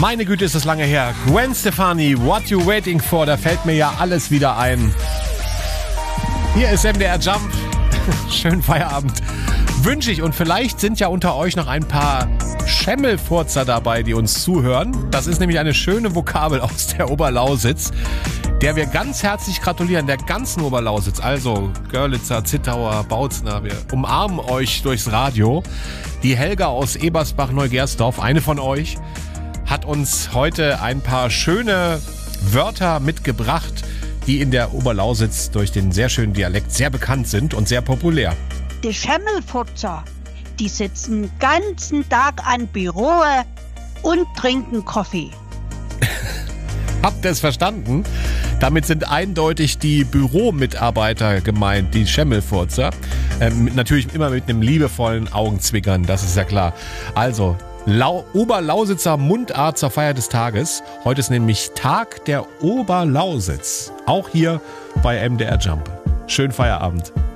Meine Güte, ist es lange her. Gwen Stefani, What You Waiting For? Da fällt mir ja alles wieder ein. Hier ist MDR Jump. Schönen Feierabend wünsche ich. Und vielleicht sind ja unter euch noch ein paar Schemmelfurzer dabei, die uns zuhören. Das ist nämlich eine schöne Vokabel aus der Oberlausitz, der wir ganz herzlich gratulieren, der ganzen Oberlausitz. Also Görlitzer, Zittauer, Bautzner, wir umarmen euch durchs Radio. Die Helga aus Ebersbach-Neugersdorf, eine von euch, hat uns heute ein paar schöne Wörter mitgebracht, die in der Oberlausitz durch den sehr schönen Dialekt sehr bekannt sind und sehr populär. Die Schemmelfurzer, die sitzen den ganzen Tag an Büro und trinken Kaffee. Habt ihr es verstanden? Damit sind eindeutig die Büromitarbeiter gemeint, die Schemmelfurzer. Natürlich immer mit einem liebevollen Augenzwinkern, das ist ja klar. Also, Oberlausitzer Mundart zur Feier des Tages. Heute ist nämlich Tag der Oberlausitz. Auch hier bei MDR Jump. Schönen Feierabend.